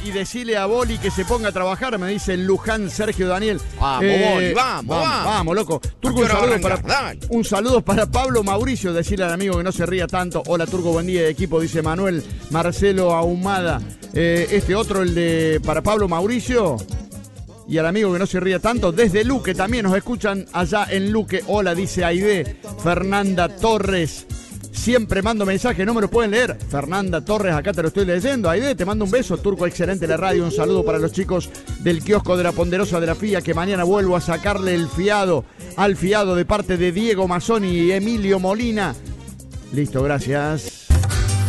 y decile a Boli que se ponga a trabajar, me dice Luján Sergio Daniel. Vamos, Boli, vamos. Vamos, loco. Turco, un saludo para Pablo Mauricio, decirle al amigo que no se ría tanto. Hola, Turco, buen día de equipo, dice Manuel Marcelo Ahumada. Este otro, el de para Pablo Mauricio. Y al amigo que no se ría tanto, desde Luque también nos escuchan allá en Luque. Hola, dice Aide. Fernanda Torres. Siempre mando mensajes, no me lo pueden leer. Fernanda Torres, acá te lo estoy leyendo. Aide, te mando un beso. Turco, excelente la radio. Un saludo para los chicos del kiosco de la Ponderosa de la FIA, que mañana vuelvo a sacarle el fiado al fiado de parte de Diego Mazzoni y Emilio Molina. Listo, gracias.